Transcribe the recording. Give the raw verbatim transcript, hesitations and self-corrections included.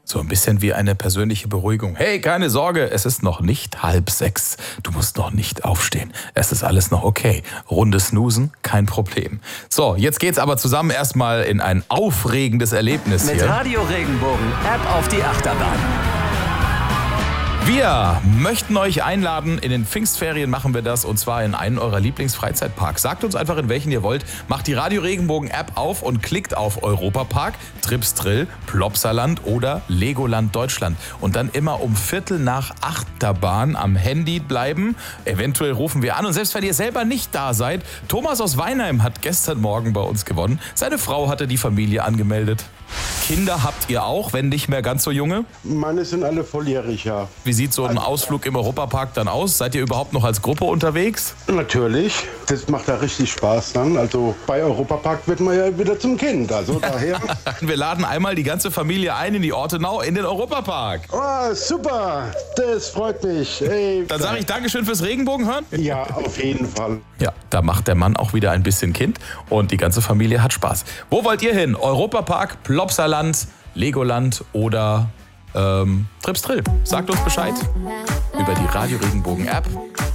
So ein bisschen wie eine persönliche Beruhigung. Hey, keine Sorge, es ist noch nicht halb sechs. Du musst noch nicht aufstehen. Es ist alles noch okay. Rundes Snoosen, kein Problem. So, jetzt geht's aber zusammen erstmal in ein aufregendes Erlebnis Mit hier. Radio Regenbogen App auf die Achterbahn. Wir möchten euch einladen, in den Pfingstferien machen wir das, und zwar in einen eurer Lieblingsfreizeitparks. Sagt uns einfach, in welchen ihr wollt, macht die Radio Regenbogen App auf und klickt auf Europapark, Trips Drill, Plopsaland oder Legoland Deutschland. Und dann immer um Viertel nach Achterbahn am Handy bleiben. Eventuell rufen wir an, und selbst wenn ihr selber nicht da seid, Thomas aus Weinheim hat gestern Morgen bei uns gewonnen. Seine Frau hatte die Familie angemeldet. Kinder habt ihr auch, wenn nicht mehr ganz so junge? Meine sind alle volljährig, ja. Wie sieht so ein Ausflug im Europapark dann aus? Seid ihr überhaupt noch als Gruppe unterwegs? Natürlich, das macht da richtig Spaß dann. Also bei Europapark wird man ja wieder zum Kind, also daher. Wir laden einmal die ganze Familie ein in die Ortenau, in den Europapark. Oh, super, das freut mich. Ey, Dann sage ich Dankeschön fürs Regenbogenhören. ja, auf jeden Fall. Ja, da macht der Mann auch wieder ein bisschen Kind und die ganze Familie hat Spaß. Wo wollt ihr hin? Europapark, Plopsaland, Legoland oder ähm, Trips Drill? Sagt uns Bescheid über die Radio Regenbogen App.